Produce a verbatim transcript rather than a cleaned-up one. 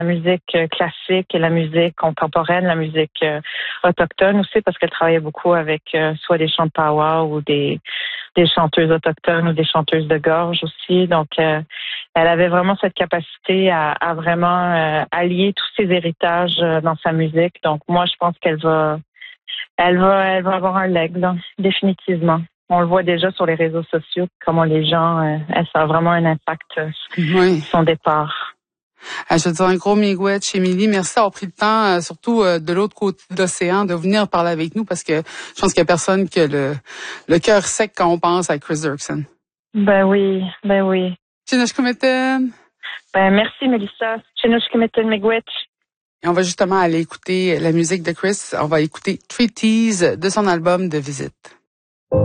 la musique classique et la musique contemporaine, la musique euh, autochtone aussi, parce qu'elle travaillait beaucoup avec euh, soit des chants de powwow ou des, des chanteuses autochtones ou des chanteuses de gorge aussi. Donc, euh, elle avait vraiment cette capacité à, à vraiment euh, allier tous ses héritages euh, dans sa musique. Donc, moi, je pense qu'elle va, elle va, elle va avoir un leg, là, définitivement. On le voit déjà sur les réseaux sociaux, comment les gens, euh, elle, ça a vraiment un impact euh, Oui. sur son départ. Ah, je veux dire un gros miigwech, Émilie. Merci d'avoir pris le temps, euh, surtout euh, de l'autre côté de l'océan, de venir parler avec nous parce que je pense qu'il y a personne qui a le, le cœur sec quand on pense à Chris Dirksen. Ben oui, ben oui. Chinashkumeten. Ben merci, Mélissa. Chinashkumeten miigwech. Et on va justement aller écouter la musique de Chris. On va écouter Treaties de son album de visite.